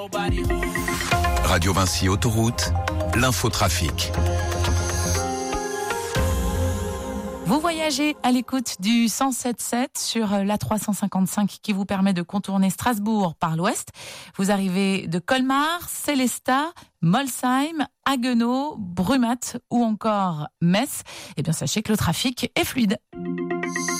Radio Vinci Autoroute, l'infotrafic. Vous voyagez à l'écoute du 107.7 sur la 355 qui vous permet de contourner Strasbourg par l'ouest. Vous arrivez de Colmar, Sélestat, Molsheim, Haguenau, Brumath ou encore Metz. Eh bien, sachez que le trafic est fluide.